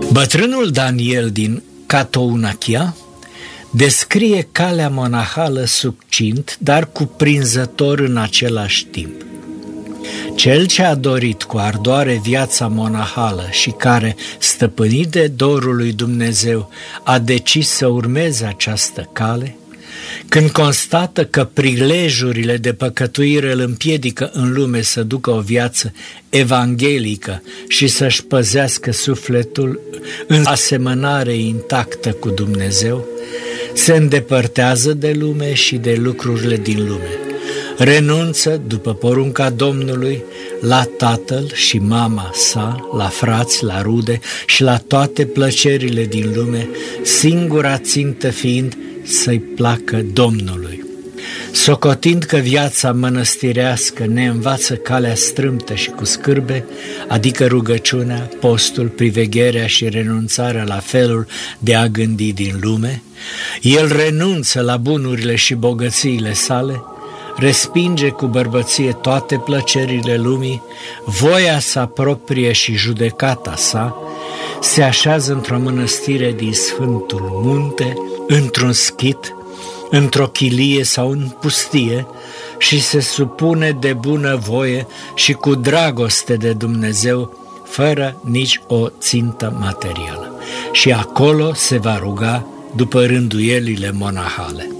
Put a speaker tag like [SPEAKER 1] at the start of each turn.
[SPEAKER 1] Bătrânul Daniel din Catounachia descrie calea monahală succint, dar cuprinzător în același timp. Cel ce a dorit cu ardoare viața monahală și care, stăpânit de dorul lui Dumnezeu, a decis să urmeze această cale, când constată că prilejurile de păcătuire îl împiedică în lume să ducă o viață evanghelică și să-și păzească sufletul în asemănare intactă cu Dumnezeu, se îndepărtează de lume și de lucrurile din lume. Renunță, după porunca Domnului, la tatăl și mama sa, la frați, la rude și la toate plăcerile din lume, singura țintă fiind să-i placă Domnului. Socotind că viața mănăstirească ne învață calea strâmtă și cu scârbe, adică rugăciunea, postul, privegherea și renunțarea la felul de a gândi din lume, el renunță la bunurile și bogățiile sale, respinge cu bărbăție toate plăcerile lumii, voia sa proprie și judecata sa, se așează într-o mănăstire din Sfântul Munte, într-un schit, într-o chilie sau în pustie și se supune de bună voie și cu dragoste de Dumnezeu, fără nici o țintă materială. Și acolo se va ruga după rânduielile monahale.